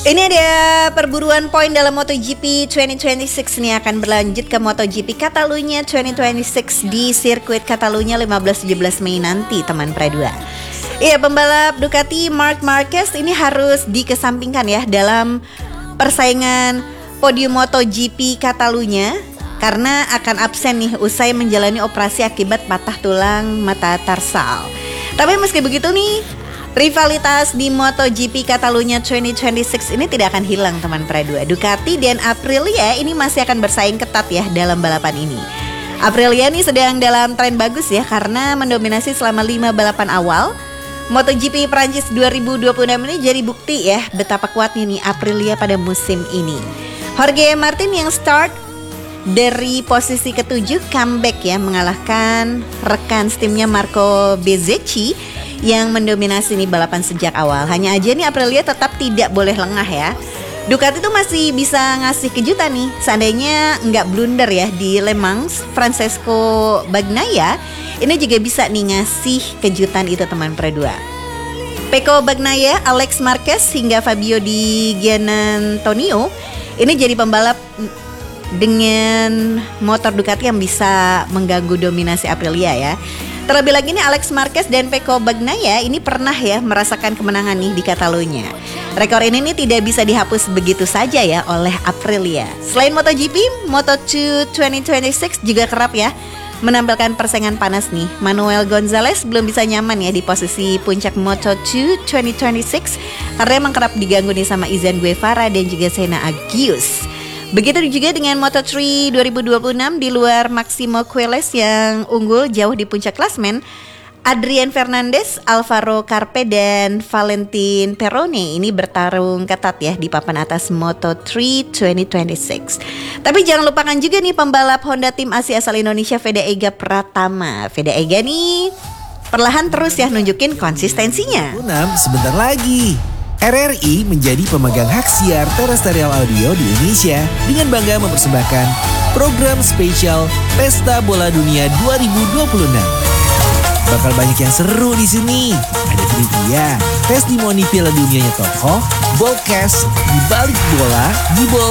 Ini ada perburuan poin dalam MotoGP 2026 nih, akan berlanjut ke MotoGP Catalunya 2026 di sirkuit Catalunya 15-17 Mei nanti, teman Pre 2. Iya, pembalap Ducati Marc Marquez ini harus dikesampingkan ya dalam persaingan podium MotoGP Catalunya karena akan absen nih usai menjalani operasi akibat patah tulang mata tarsal. Tapi meski begitu nih, rivalitas di MotoGP Catalunya 2026 ini tidak akan hilang, teman Pre 2. Ducati dan Aprilia ini masih akan bersaing ketat ya dalam balapan ini. Aprilia ini sedang dalam tren bagus ya karena mendominasi selama 5 balapan awal. MotoGP Prancis 2026 ini jadi bukti ya betapa kuatnya nih Aprilia pada musim ini. Jorge Martin yang start dari posisi ke-7 comeback ya, mengalahkan rekan timnya Marco Bezzecchi yang mendominasi nih balapan sejak awal. Hanya aja nih Aprilia tetap tidak boleh lengah ya. Ducati tuh masih bisa ngasih kejutan nih seandainya nggak blunder ya di Le Mans. Francesco Bagnaia ini juga bisa nih ngasih kejutan itu, teman Pre 2. Pecco Bagnaia, Alex Marquez hingga Fabio Di Giannantonio ini jadi pembalap dengan motor Ducati yang bisa mengganggu dominasi Aprilia ya. Terlebih lagi nih Alex Marquez dan Pecco Bagnaia ini pernah ya merasakan kemenangan nih di Catalunya. Rekor ini nih tidak bisa dihapus begitu saja ya oleh Aprilia. Selain MotoGP, Moto2 2026 juga kerap ya menampilkan persaingan panas nih. Manuel Gonzalez belum bisa nyaman ya di posisi puncak Moto2 2026 karena emang kerap diganggu nih sama Izan Guevara dan juga Senna Agius. Begitu juga dengan Moto3 2026, di luar Maximo Queiroz yang unggul jauh di puncak klasmen, Adrian Fernandez, Alvaro Carpe dan Valentin Perone ini bertarung ketat ya di papan atas Moto3 2026. Tapi jangan lupakan juga nih pembalap Honda tim Asia asal Indonesia Veda Ega Pratama. Veda Ega nih perlahan terus ya nunjukin konsistensinya. Sebentar lagi RRI menjadi pemegang hak siar terestrial audio di Indonesia dengan bangga mempersembahkan program spesial Pesta Bola Dunia 2026. Bakal banyak yang seru di sini. Ada trivia, testimoni Piala Dunianya tokoh, broadcast di balik bola, di bola